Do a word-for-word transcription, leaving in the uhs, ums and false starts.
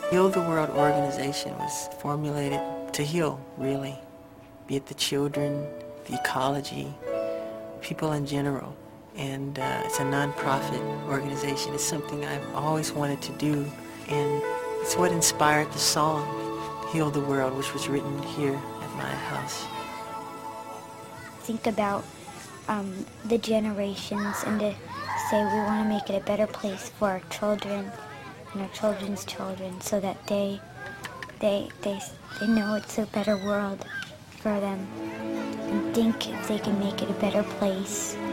Heal the World organization was formulated to heal, really, be it the children, the ecology, people in general. And uh, it's a non-profit organization. It's something I've always wanted to do, and it's what inspired the song, Heal the World, which was written here at my house. Think about um, the generations and to say we want to make it a better place for our children and our children's children so that they, they, they, they know it's a better world for them and think if they can make it a better place.